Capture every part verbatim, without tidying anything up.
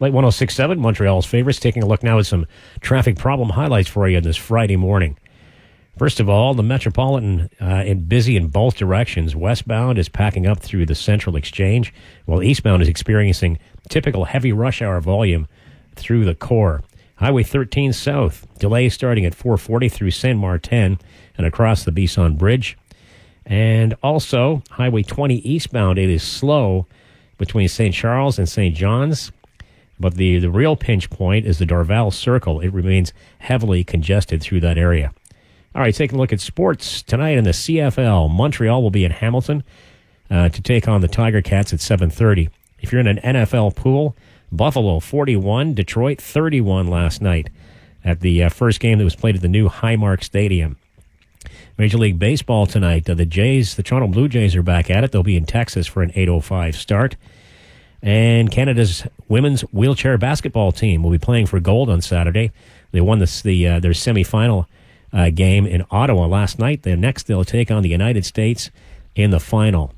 Light one oh six point seven, Montreal's favorites. Taking a look now at some traffic problem highlights for you this Friday morning. First of all, the Metropolitan uh, is busy in both directions. Westbound is packing up through the Central Exchange, while eastbound is experiencing typical heavy rush hour volume through the core. Highway thirteen South, delays starting at four forty through Saint Martin and across the Bisson Bridge. And also, Highway twenty eastbound, it is slow between Saint Charles and Saint John's. But the, the real pinch point is the Dorval Circle. It remains heavily congested through that area. All right, taking a look at sports. Tonight in the C F L, Montreal will be in Hamilton uh, to take on the Tiger Cats at seven thirty. If you're in an N F L pool, Buffalo forty-one, Detroit thirty-one last night at the uh, first game that was played at the new Highmark Stadium. Major League Baseball tonight, uh, the Jays, the Toronto Blue Jays are back at it. They'll be in Texas for an eight oh five start. And Canada's women's wheelchair basketball team will be playing for gold on Saturday. They won this, the uh, their semifinal uh, game in Ottawa last night. Then next they'll take on the United States in the final.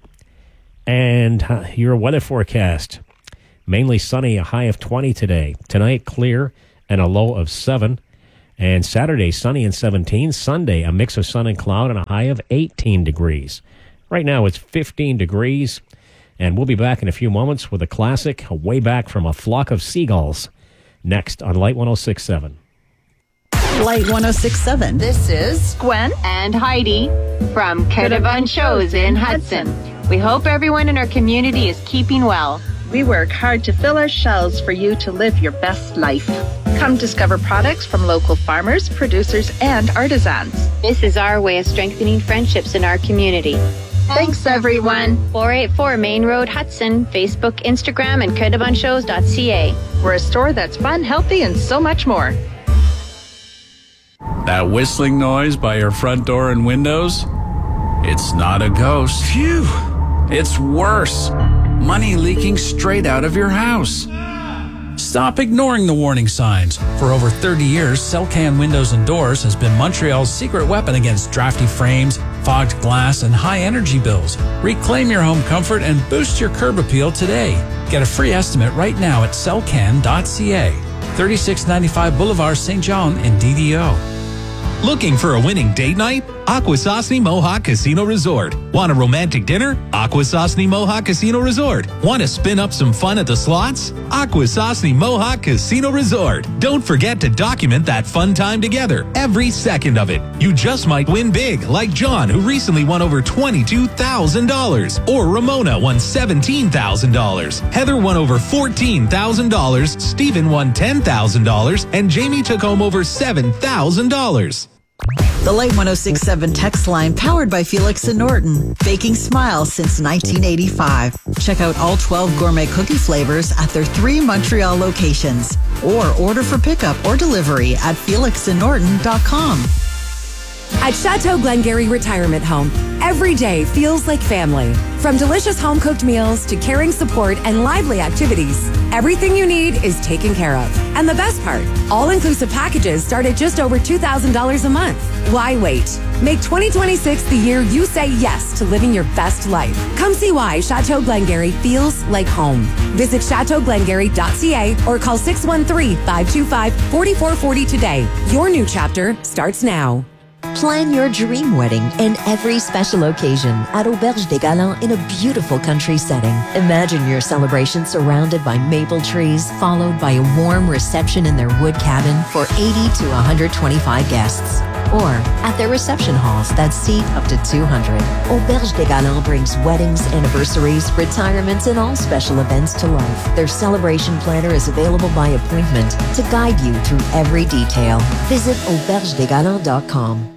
And uh, your weather forecast. Mainly sunny, a high of twenty today. Tonight, clear and a low of seven. And Saturday, sunny and seventeen. Sunday, a mix of sun and cloud and a high of eighteen degrees. Right now, it's fifteen degrees. And we'll be back in a few moments with a classic, Way Back from a Flock of Seagulls, next on Light one oh six point seven. Light one oh six point seven. This is Gwen and Heidi from Caravan Shows in Hudson. We hope everyone in our community is keeping well. We work hard to fill our shelves for you to live your best life. Come discover products from local farmers, producers, and artisans. This is our way of strengthening friendships in our community. Thanks, everyone. four eighty-four Main Road, Hudson. Facebook, Instagram, and caravan shows dot c a. We're a store that's fun, healthy, and so much more. That whistling noise by your front door and windows? It's not a ghost. Phew! It's worse. Money leaking straight out of your house. Stop ignoring the warning signs. For over thirty years, Celcan Windows and Doors has been Montreal's secret weapon against drafty frames, fogged glass, and high energy bills. Reclaim your home comfort and boost your curb appeal today. Get a free estimate right now at celcan dot c a. thirty-six ninety-five Boulevard Saint John in D D O. Looking for a winning date night? Akwesasne Mohawk Casino Resort. Want a romantic dinner? Akwesasne Mohawk Casino Resort. Want to spin up some fun at the slots? Akwesasne Mohawk Casino Resort. Don't forget to document that fun time together, every second of it. You just might win big, like John, who recently won over twenty-two thousand dollars. Or Ramona won seventeen thousand dollars. Heather won over fourteen thousand dollars. Stephen won ten thousand dollars. And Jamie took home over seven thousand dollars. The Light one oh six point seven text line powered by Felix and Norton. Baking smiles since nineteen eighty-five. Check out all twelve gourmet cookie flavors at their three Montreal locations. Or order for pickup or delivery at felix and norton dot com. At Chateau Glengarry Retirement Home, every day feels like family. From delicious home-cooked meals to caring support and lively activities, everything you need is taken care of. And the best part, all-inclusive packages start at just over two thousand dollars a month. Why wait? Make twenty twenty-six the year you say yes to living your best life. Come see why Chateau Glengarry feels like home. Visit chateau glengarry dot c a or call six one three, five two five, four four four zero today. Your new chapter starts now. Plan your dream wedding and every special occasion at Auberge des Galants in a beautiful country setting. Imagine your celebration surrounded by maple trees, followed by a warm reception in their wood cabin for eighty to one hundred twenty-five guests. Or at their reception halls that seat up to two hundred. Auberge des Galants brings weddings, anniversaries, retirements, and all special events to life. Their celebration planner is available by appointment to guide you through every detail. Visit auberge des galants dot com.